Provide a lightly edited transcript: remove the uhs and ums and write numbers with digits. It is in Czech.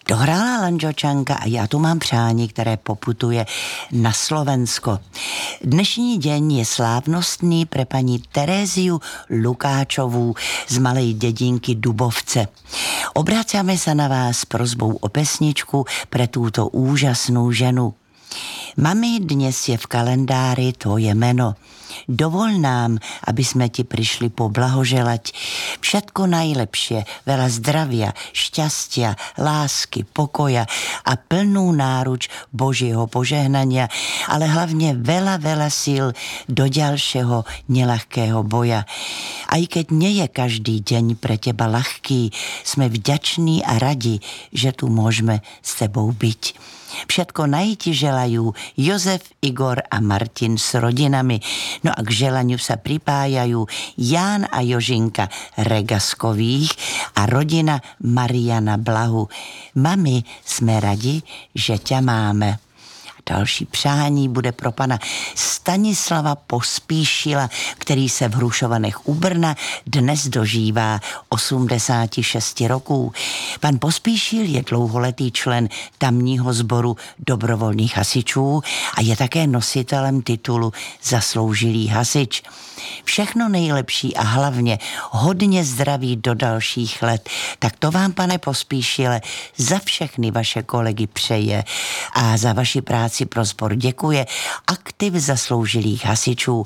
Dohrála Lanžočanka a já tu mám přání, které poputuje na Slovensko. Dnešní deň je slávnostný pre paní Teréziu Lukáčovú z malej dedinky Dubovce. Obracame sa na vás s prosbou o pesničku pre túto úžasnú ženu. Mami, dnes je v kalendári tvoje meno. Dovol nám, aby sme ti prišli poblahoželať všetko najlepšie, veľa zdravia, šťastia, lásky, pokoja a plnú náruč Božieho požehnania, ale hlavne veľa, veľa síl do ďalšieho nelahkého boja. Aj keď nie je každý deň pre teba ľahký, sme vďační a radi, že tu môžeme s tebou byť. Všetko najti želajú Jozef, Igor a Martin s rodinami. No a k želaniu sa pripájajú Ján a Jožinka Regaskových a rodina Mariana Blahu. Mami, sme radi, že ťa máme. Další přání bude pro pana Stanislava Pospíšila, který se v Hrušovanech u Brna dnes dožívá 86 roků. Pan Pospíšil je dlouholetý člen tamního sboru dobrovolných hasičů a je také nositelem titulu Zasloužilý hasič. Všechno nejlepší a hlavně hodně zdraví do dalších let. Tak to vám, pane Pospíšile, za všechny vaše kolegy přeje a za vaši práci pro sbor děkuje aktiv zasloužilých hasičů